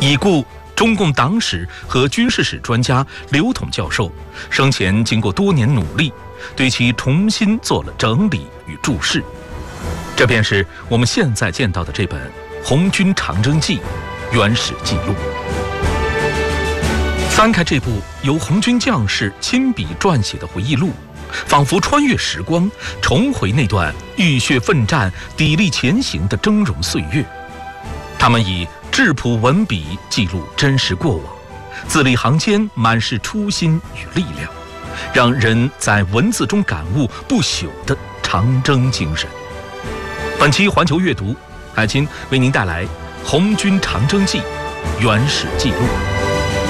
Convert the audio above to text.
已故中共党史和军事史专家刘统教授生前经过多年努力，对其重新做了整理与注释。这便是我们现在见到的这本《红军长征记》原始记录。翻开这部由红军将士亲笔撰写的回忆录，仿佛穿越时光，重回那段浴血奋战、砥砺前行的峥嵘岁月。他们以质朴文笔记录真实过往，字里行间满是初心与力量，让人在文字中感悟不朽的长征精神。本期环球阅读，海清为您带来《红军长征记》原始记录。